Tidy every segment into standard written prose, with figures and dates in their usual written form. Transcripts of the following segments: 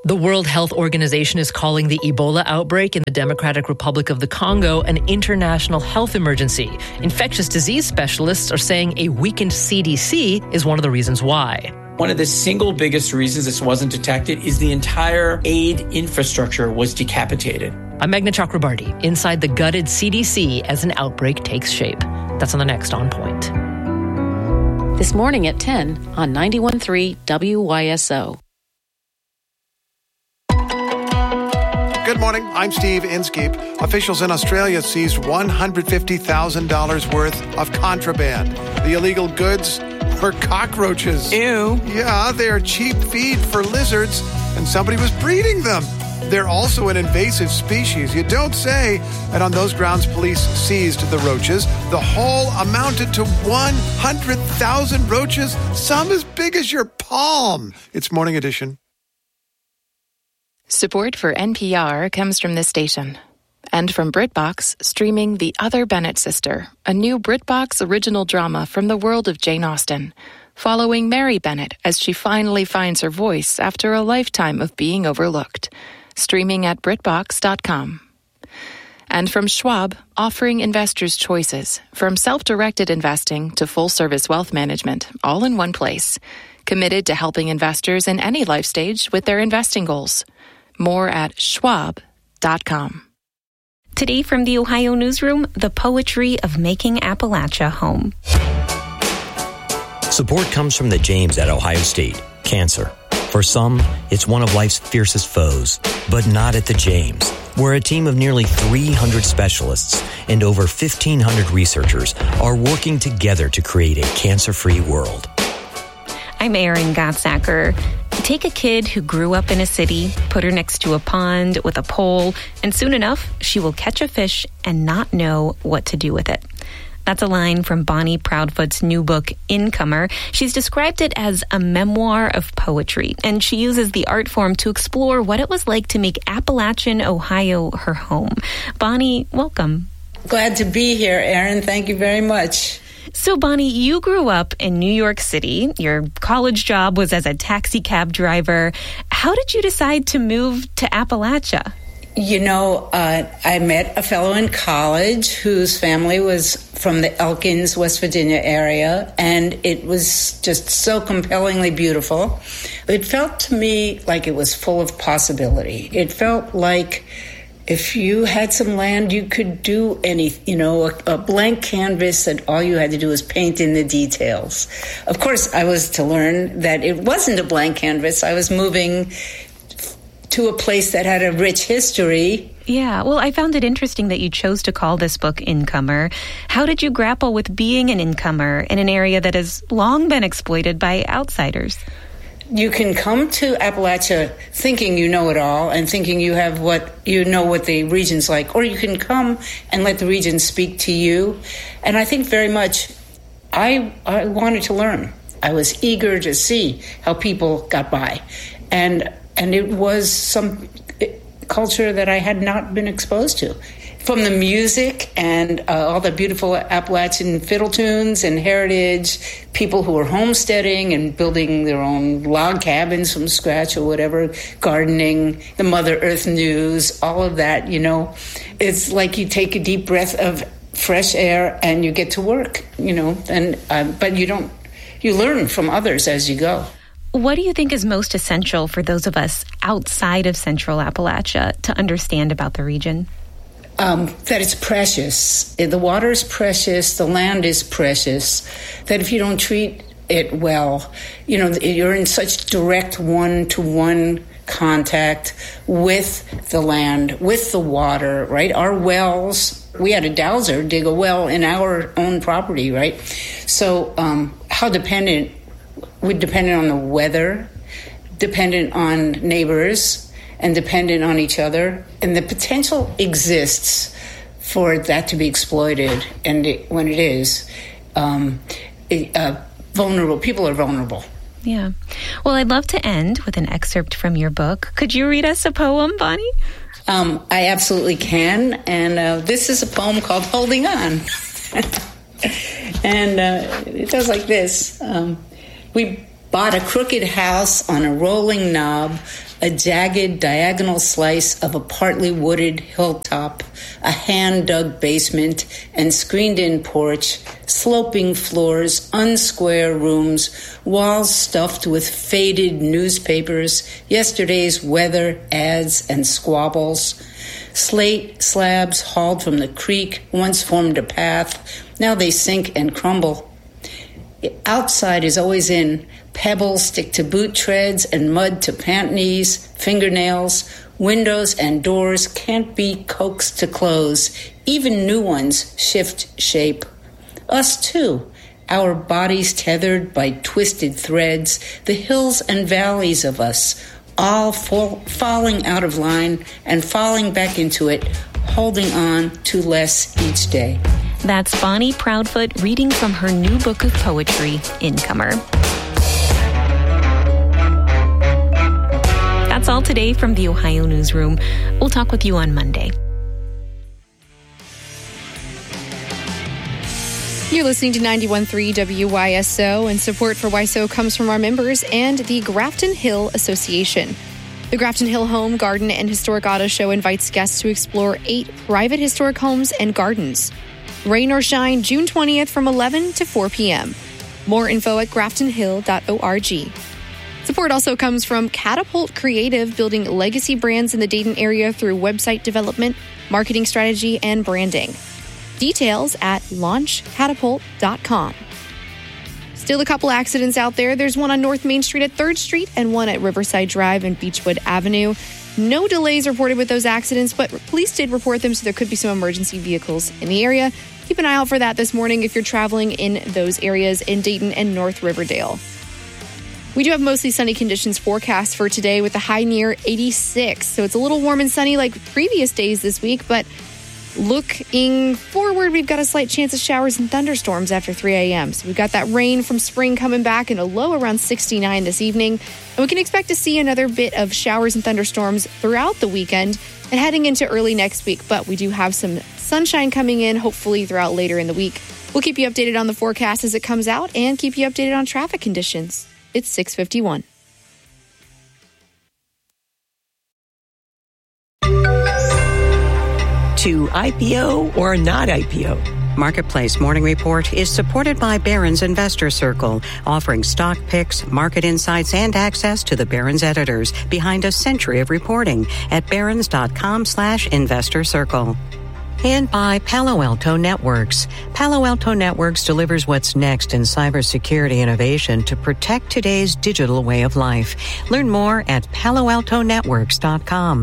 The World Health Organization is calling the Ebola outbreak in the Democratic Republic of the Congo an international health emergency. Infectious disease specialists are saying a weakened CDC is one of the reasons why. One of the single biggest reasons this wasn't detected is the entire aid infrastructure was decapitated. I'm Meghna Chakrabarti, inside the gutted CDC as an outbreak takes shape. That's on the next On Point. This morning at 10 on 91.3 WYSO. Good morning. I'm Steve Inskeep. Officials in Australia seized $150,000 worth of contraband. The illegal goods were cockroaches. Ew. Yeah, they're cheap feed for lizards, and somebody was breeding them. They're also an invasive species. You don't say. And on those grounds, police seized the roaches. The haul amounted to 100,000 roaches, some as big as your palm. It's Morning Edition. Support for NPR comes from this station and from BritBox, streaming The Other Bennett Sister, a new BritBox original drama from the world of Jane Austen, following Mary Bennett as she finally finds her voice after a lifetime of being overlooked. Streaming at BritBox.com. And from Schwab, offering investors choices, from self-directed investing to full-service wealth management, all in one place. Committed to helping investors in any life stage with their investing goals. More at schwab.com. Today from the Ohio Newsroom, the poetry of making Appalachia home. Support comes from the James at Ohio State. Cancer. For some, it's one of life's fiercest foes, but not at the James, where a team of nearly 300 specialists and over 1,500 researchers are working together to create a cancer-free world. I'm Erin Gottsacker. Take a kid who grew up in a city, put her next to a pond with a pole, and soon enough, she will catch a fish and not know what to do with it. That's a line from Bonnie Proudfoot's new book, Incomer. She's described it as a memoir of poetry, and she uses the art form to explore what it was like to make Appalachian, Ohio, her home. Bonnie, welcome. Glad to be here, Erin. Thank you very much. So, Bonnie, you grew up in New York City. Your college job was as a taxi cab driver. How did you decide to move to Appalachia? You know, I met a fellow in college whose family was from the Elkins, West Virginia area, and it was just so compellingly beautiful. It felt to me like it was full of possibility. It felt like if you had some land, you could do anything, a blank canvas that all you had to do was paint in the details. Of course, I was to learn that it wasn't a blank canvas. I was moving to a place that had a rich history. Yeah, well, I found it interesting that you chose to call this book Incomer. How did you grapple with being an incomer in an area that has long been exploited by outsiders? You can come to Appalachia thinking you know it all and thinking you have what the region's like, or you can come and let the region speak to you. And I think very much I wanted to learn. I was eager to see how people got by. And it was some culture that I had not been exposed to. From the music and all the beautiful Appalachian fiddle tunes and heritage, people who were homesteading and building their own log cabins from scratch or whatever, gardening, the Mother Earth news, all of that, It's like you take a deep breath of fresh air and you get to work, but you learn from others as you go. What do you think is most essential for those of us outside of Central Appalachia to understand about the region? That it's precious. The water is precious. The land is precious. That if you don't treat it well, you're in such direct one-to-one contact with the land, with the water, right? Our wells, we had a dowser dig a well in our own property, right? So how dependent, we're dependent on the weather, dependent on neighbors, and dependent on each other. And the potential exists for that to be exploited. And when it is, vulnerable, people are vulnerable. Yeah. Well, I'd love to end with an excerpt from your book. Could you read us a poem, Bonnie? I absolutely can. And this is a poem called Holding On. And it goes like this. We bought a crooked house on a rolling knob, a jagged diagonal slice of a partly wooded hilltop, a hand-dug basement and screened-in porch, sloping floors, unsquare rooms, walls stuffed with faded newspapers, yesterday's weather, ads, and squabbles. Slate slabs hauled from the creek once formed a path. Now they sink and crumble. Outside is always in. Pebbles stick to boot treads and mud to pant knees, fingernails. Windows and doors can't be coaxed to close. Even new ones shift shape. Us too, our bodies tethered by twisted threads, the hills and valleys of us, all falling out of line and falling back into it, holding on to less each day. That's Bonnie Proudfoot reading from her new book of poetry, Incomer. That's all today from the Ohio Newsroom. We'll talk with you on Monday. You're listening to 91.3 WYSO, and support for WYSO comes from our members and the Grafton Hill Association. The Grafton Hill Home, Garden, and Historic Auto Show invites guests to explore 8 private historic homes and gardens. Rain or shine, June 20th from 11 to 4 p.m. More info at graftonhill.org. Support also comes from Catapult Creative, building legacy brands in the Dayton area through website development, marketing strategy, and branding. Details at launchcatapult.com. Still a couple accidents out there. There's one on North Main Street at 3rd Street and one at Riverside Drive and Beechwood Avenue. No delays reported with those accidents, but police did report them, so there could be some emergency vehicles in the area. Keep an eye out for that this morning if you're traveling in those areas in Dayton and North Riverdale. We do have mostly sunny conditions forecast for today with a high near 86. So it's a little warm and sunny like previous days this week, but looking forward, we've got a slight chance of showers and thunderstorms after 3 a.m. So we've got that rain from spring coming back and a low around 69 this evening. And we can expect to see another bit of showers and thunderstorms throughout the weekend and heading into early next week. But we do have some sunshine coming in, hopefully throughout later in the week. We'll keep you updated on the forecast as it comes out and keep you updated on traffic conditions. It's 6:51. To IPO or not IPO? Marketplace Morning Report is supported by Barron's Investor Circle, offering stock picks, market insights, and access to the Barron's editors behind a century of reporting at barrons.com/investor circle. And by Palo Alto Networks. Palo Alto Networks delivers what's next in cybersecurity innovation to protect today's digital way of life. Learn more at paloaltonetworks.com.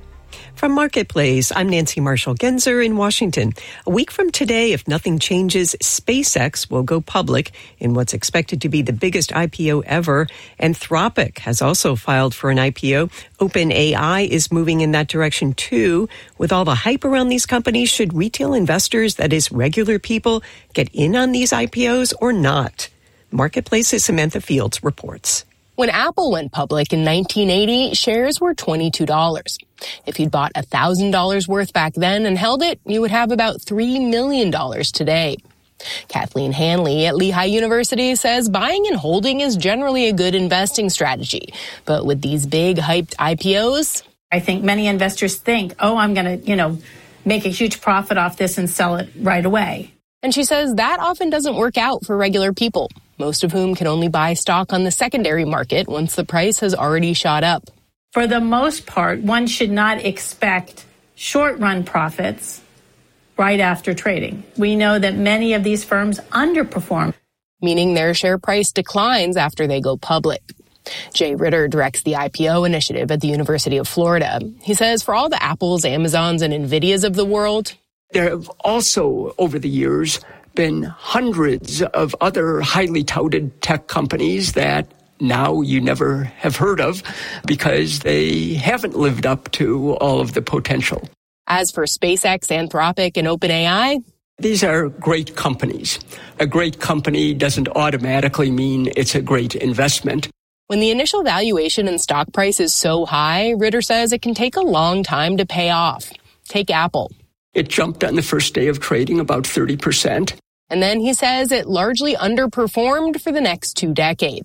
From Marketplace, I'm Nancy Marshall-Genzer in Washington. A week from today, if nothing changes, SpaceX will go public in what's expected to be the biggest IPO ever. Anthropic has also filed for an IPO. OpenAI is moving in that direction too. With all the hype around these companies, should retail investors, that is regular people, get in on these IPOs or not? Marketplace's Samantha Fields reports. When Apple went public in 1980, shares were $22. If you'd bought $1,000 worth back then and held it, you would have about $3 million today. Kathleen Hanley at Lehigh University says buying and holding is generally a good investing strategy. But with these big hyped IPOs, I think many investors think, I'm going to, make a huge profit off this and sell it right away. And she says that often doesn't work out for regular people, most of whom can only buy stock on the secondary market once the price has already shot up. For the most part, one should not expect short-run profits right after trading. We know that many of these firms underperform, meaning their share price declines after they go public. Jay Ritter directs the IPO initiative at the University of Florida. He says for all the Apples, Amazons, and Nvidias of the world, there have also, over the years, been hundreds of other highly touted tech companies that now you never have heard of because they haven't lived up to all of the potential. As for SpaceX, Anthropic, and OpenAI, these are great companies. A great company doesn't automatically mean it's a great investment. When the initial valuation and stock price is so high, Ritter says it can take a long time to pay off. Take Apple. It jumped on the first day of trading about 30%. And then he says it largely underperformed for the next 2 decades.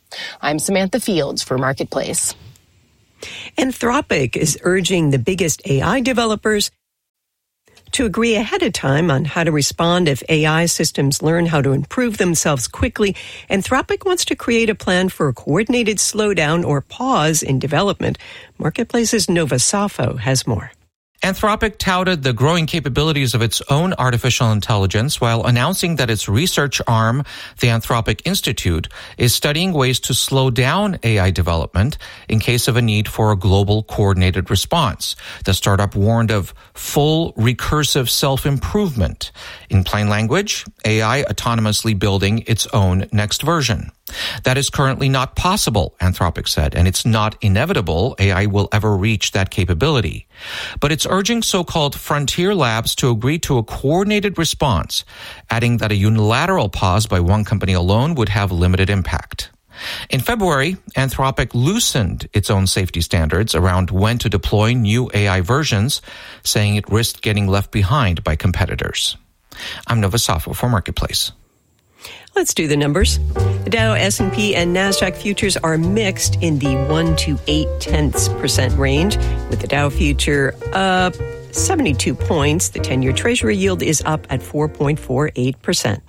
I'm Samantha Fields for Marketplace. Anthropic is urging the biggest AI developers to agree ahead of time on how to respond if AI systems learn how to improve themselves quickly. Anthropic wants to create a plan for a coordinated slowdown or pause in development. Marketplace's Nova Safo has more. Anthropic touted the growing capabilities of its own artificial intelligence while announcing that its research arm, the Anthropic Institute, is studying ways to slow down AI development in case of a need for a global coordinated response. The startup warned of full recursive self-improvement. In plain language, AI autonomously building its own next version. That is currently not possible, Anthropic said, and it's not inevitable AI will ever reach that capability. But it's urging so-called frontier labs to agree to a coordinated response, adding that a unilateral pause by one company alone would have limited impact. In February, Anthropic loosened its own safety standards around when to deploy new AI versions, saying it risked getting left behind by competitors. I'm Nova Safo for Marketplace. Let's do the numbers. The Dow, S&P, and NASDAQ futures are mixed in the 1 to 0.8% range, with the Dow future up 72 points. The 10-year Treasury yield is up at 4.48%.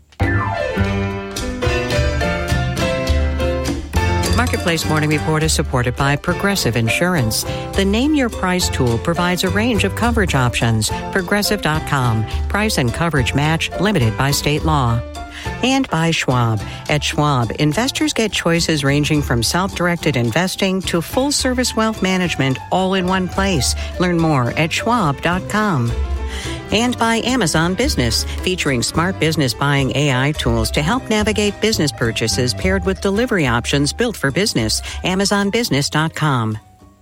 Marketplace Morning Report is supported by Progressive Insurance. The Name Your Price tool provides a range of coverage options. Progressive.com. Price and coverage match limited by state law. And by Schwab. At Schwab, investors get choices ranging from self-directed investing to full-service wealth management all in one place. Learn more at Schwab.com. And by Amazon Business, featuring smart business buying AI tools to help navigate business purchases paired with delivery options built for business. AmazonBusiness.com.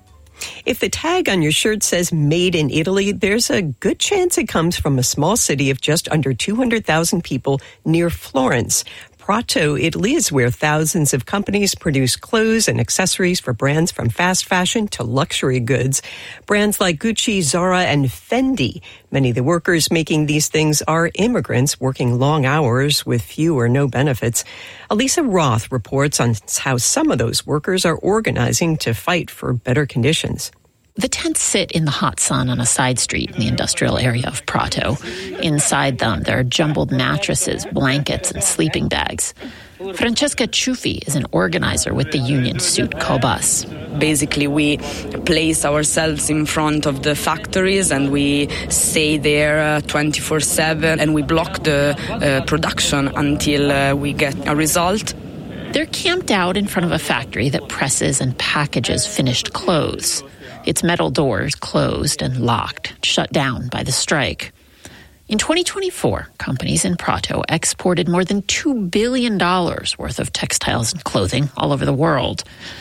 If the tag on your shirt says Made in Italy, there's a good chance it comes from a small city of just under 200,000 people near Florence. Prato, Italy is where thousands of companies produce clothes and accessories for brands from fast fashion to luxury goods. Brands like Gucci, Zara, and Fendi. Many of the workers making these things are immigrants working long hours with few or no benefits. Elisa Roth reports on how some of those workers are organizing to fight for better conditions. The tents sit in the hot sun on a side street in the industrial area of Prato. Inside them, there are jumbled mattresses, blankets, and sleeping bags. Francesca Ciuffi is an organizer with the union Sud Cobas. Basically, we place ourselves in front of the factories and we stay there 24/7 and we block the production until we get a result. They're camped out in front of a factory that presses and packages finished clothes. Its metal doors closed and locked, shut down by the strike. In 2024, companies in Prato exported more than $2 billion worth of textiles and clothing all over the world.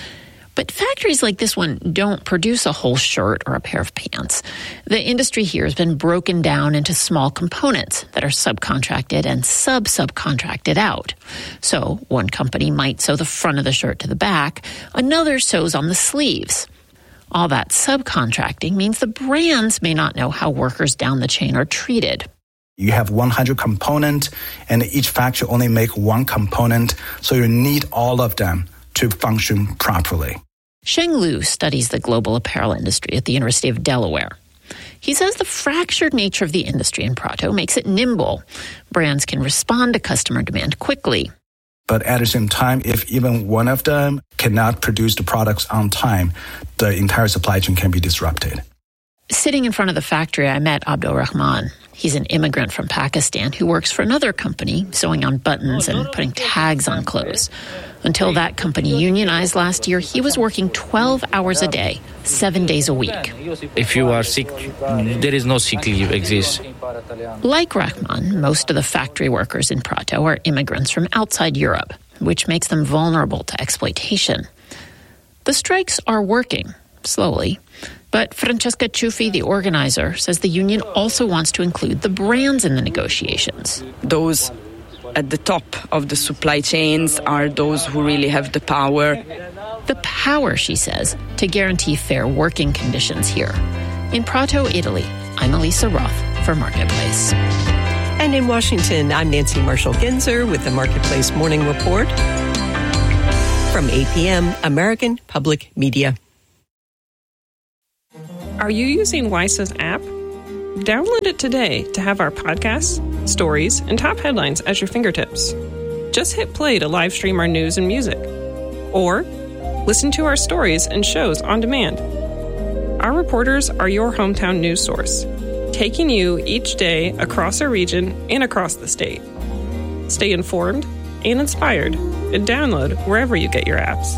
But factories like this one don't produce a whole shirt or a pair of pants. The industry here has been broken down into small components that are subcontracted and subcontracted out. So one company might sew the front of the shirt to the back, another sews on the sleeves. All that subcontracting means the brands may not know how workers down the chain are treated. You have 100 components, and each factory only make one component, so you need all of them to function properly. Sheng Liu studies the global apparel industry at the University of Delaware. He says the fractured nature of the industry in Prato makes it nimble. Brands can respond to customer demand quickly. But at the same time, if even one of them cannot produce the products on time, the entire supply chain can be disrupted. Sitting in front of the factory, I met Abdul Rahman. He's an immigrant from Pakistan who works for another company, sewing on buttons and putting tags on clothes. Until that company unionized last year, he was working 12 hours a day, 7 days a week. If you are sick, there is no sick leave exists. Like Rahman, most of the factory workers in Prato are immigrants from outside Europe, which makes them vulnerable to exploitation. The strikes are working, slowly. But Francesca Ciuffi, the organizer, says the union also wants to include the brands in the negotiations. Those at the top of the supply chains are those who really have the power. The power, she says, to guarantee fair working conditions here. In Prato, Italy, I'm Elisa Roth for Marketplace. And in Washington, I'm Nancy Marshall-Genzer with the Marketplace Morning Report. From APM, American Public Media. Are you using WISO's app? Download it today to have our podcasts, stories, and top headlines at your fingertips. Just hit play to live stream our news and music. Or listen to our stories and shows on demand. Our reporters are your hometown news source, taking you each day across our region and across the state. Stay informed and inspired and download wherever you get your apps.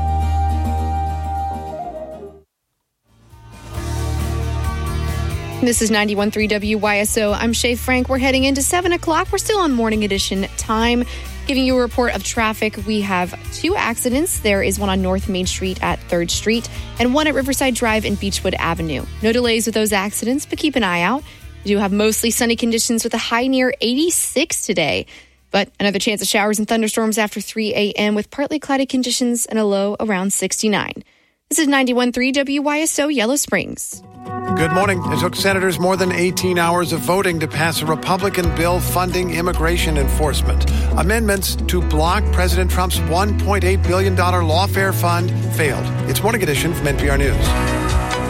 This is 91.3 WYSO. I'm Shay Frank. We're heading into 7 o'clock. We're still on morning edition time. Giving you a report of traffic. We have 2 accidents. There is one on North Main Street at 3rd Street and one at Riverside Drive and Beechwood Avenue. No delays with those accidents, but keep an eye out. We do have mostly sunny conditions with a high near 86 today. But another chance of showers and thunderstorms after 3 a.m. with partly cloudy conditions and a low around 69. This is 91.3 WYSO Yellow Springs. Good morning. It took senators more than 18 hours of voting to pass a Republican bill funding immigration enforcement. Amendments to block President Trump's $1.8 billion lawfare fund failed. It's Morning Edition from NPR News.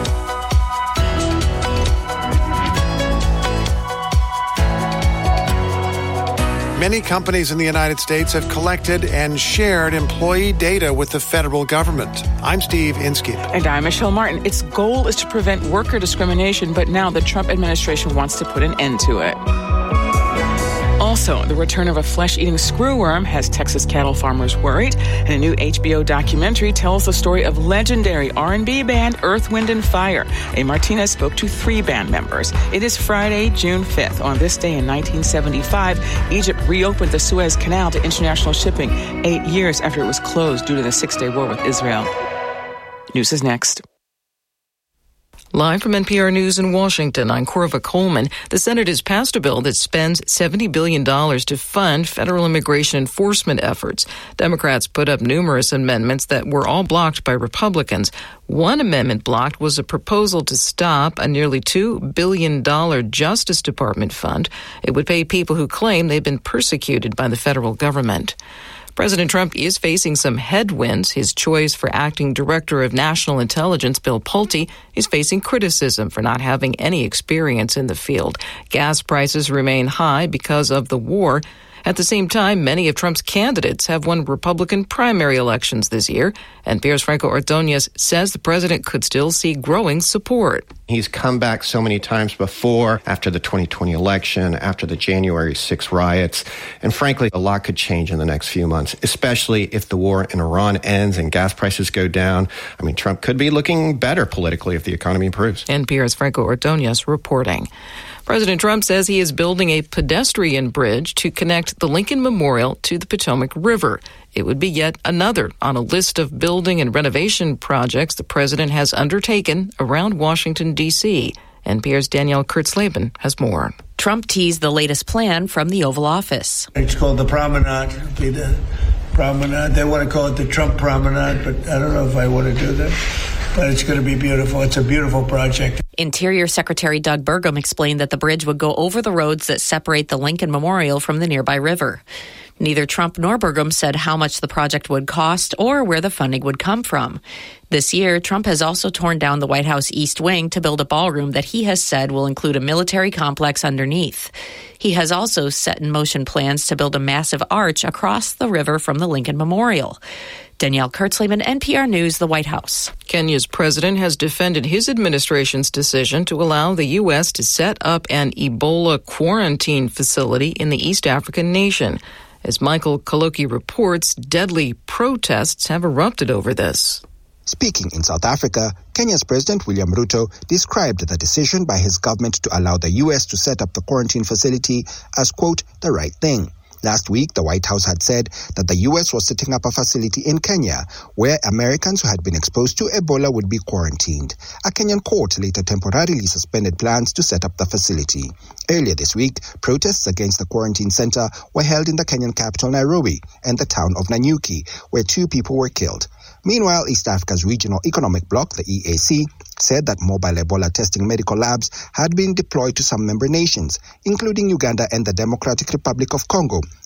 Many companies in the United States have collected and shared employee data with the federal government. I'm Steve Inskeep. And I'm Michelle Martin. Its goal is to prevent worker discrimination, but now the Trump administration wants to put an end to it. Also, the return of a flesh-eating screwworm has Texas cattle farmers worried, and a new HBO documentary tells the story of legendary R&B band Earth, Wind & Fire. A Martinez spoke to 3 band members. It is Friday, June 5th. On this day in 1975, Egypt reopened the Suez Canal to international shipping 8 years after it was closed due to the Six-Day War with Israel. News is next. Live from NPR News in Washington, I'm Corva Coleman. The Senate has passed a bill that spends $70 billion to fund federal immigration enforcement efforts. Democrats put up numerous amendments that were all blocked by Republicans. One amendment blocked was a proposal to stop a nearly $2 billion Justice Department fund. It would pay people who claim they've been persecuted by the federal government. President Trump is facing some headwinds. His choice for acting director of national intelligence, Bill Pulte, is facing criticism for not having any experience in the field. Gas prices remain high because of the war. At the same time, many of Trump's candidates have won Republican primary elections this year, and NPR's Franco Ordonez says the president could still see growing support. He's come back so many times before, after the 2020 election, after the January 6 riots, and frankly, a lot could change in the next few months, especially if the war in Iran ends and gas prices go down. I mean, Trump could be looking better politically if the economy improves. NPR's Franco Ordonez reporting. President Trump says he is building a pedestrian bridge to connect the Lincoln Memorial to the Potomac River. It would be yet another on a list of building and renovation projects the president has undertaken around Washington, D.C. NPR's Danielle Kurtzleben has more. Trump teased the latest plan from the Oval Office. It's called the Promenade. It'll be the Promenade. They want to call it the Trump Promenade, but I don't know if I want to do that. But it's going to be beautiful. It's a beautiful project. Interior Secretary Doug Burgum explained that the bridge would go over the roads that separate the Lincoln Memorial from the nearby river. Neither Trump nor Burgum said how much the project would cost or where the funding would come from. This year, Trump has also torn down the White House East Wing to build a ballroom that he has said will include a military complex underneath. He has also set in motion plans to build a massive arch across the river from the Lincoln Memorial. Danielle Kurtzleben, NPR News, the White House. Kenya's president has defended his administration's decision to allow the U.S. to set up an Ebola quarantine facility in the East African nation. As Michael Kaloki reports, deadly protests have erupted over this. Speaking in South Africa, Kenya's President William Ruto described the decision by his government to allow the U.S. to set up the quarantine facility as, quote, the right thing. Last week, the White House had said that the U.S. was setting up a facility in Kenya where Americans who had been exposed to Ebola would be quarantined. A Kenyan court later temporarily suspended plans to set up the facility. Earlier this week, protests against the quarantine center were held in the Kenyan capital, Nairobi, and the town of Nanyuki, where 2 people were killed. Meanwhile, East Africa's Regional Economic Bloc, the EAC, said that mobile Ebola testing medical labs had been deployed to some member nations, including Uganda and the Democratic Republic of Congo,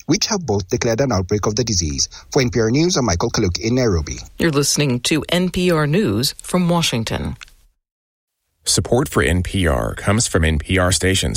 which have both declared an outbreak of the disease. For NPR News, I'm Michael Kaluk in Nairobi. You're listening to NPR News from Washington. Support for NPR comes from NPR stations